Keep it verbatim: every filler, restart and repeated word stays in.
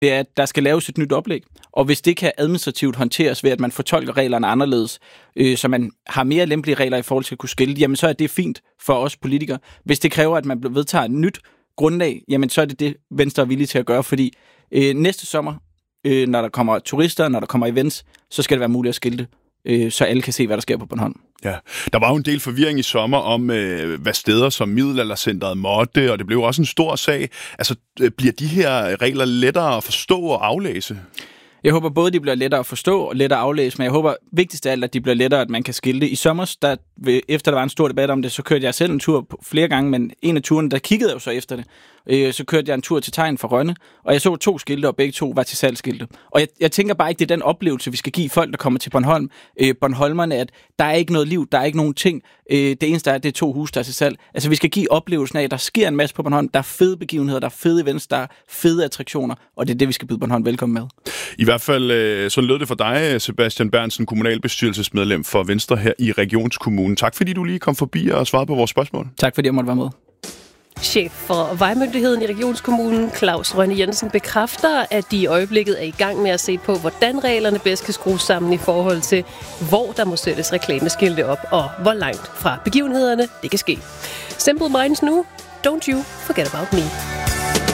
det er, at der skal laves et nyt oplæg. Og hvis det kan administrativt håndteres ved, at man fortolker reglerne anderledes, øh, så man har mere lempelige regler i forhold til at kunne skille, jamen så er det fint for os politikere. Hvis det kræver, at man vedtager et nyt grundlag, jamen så er det det, Venstre er villige til at gøre, fordi øh, næste sommer, øh, når der kommer turister, når der kommer events, så skal det være muligt at skille det, øh, så alle kan se, hvad der sker på Bornholm. Ja, der var jo en del forvirring i sommer om, øh, hvad steder som Middelaldercentret måtte, og det blev også en stor sag. Altså, øh, bliver de her regler lettere at forstå og aflæse? Jeg håber både, de bliver lettere at forstå og lettere at aflæse, men jeg håber vigtigst af alt, at de bliver lettere, at man kan skille det. I sommer, der, efter der var en stor debat om det, så kørte jeg selv en tur på flere gange, men en af turene, der kiggede jeg jo så efter det. Øh, så kørte jeg en tur til Tegn for Rønne, og jeg så to skilte, og begge to var til salgsskilte. Og jeg, jeg tænker bare ikke, det er den oplevelse, vi skal give folk, der kommer til Bornholm. Øh, Bornholmerne, at der er ikke noget liv, der er ikke nogen ting. Øh, det eneste er, at det er to huse, der er til salg. Altså, vi skal give oplevelsen af, at der sker en masse på Bornholm. Der er fede begivenheder, der er fede events, der er fede attraktioner, og det er det, vi skal byde Bornholm velkommen med. I hvert fald, øh, så lød det for dig, Sebastian Berntsen, kommunalbestyrelsesmedlem for Venstre her i Regionskommunen. Tak fordi du lige kom forbi og svarede på vores spørgsmål. Tak fordi jeg måtte være med. Chef for Vejmyndigheden i Regionskommunen, Claus Rønne Jensen, bekræfter, at de i øjeblikket er i gang med at se på, hvordan reglerne bedst kan skrues sammen i forhold til, hvor der må sættes reklameskilte op, og hvor langt fra begivenhederne det kan ske. Simple Minds nu. Don't you forget about me.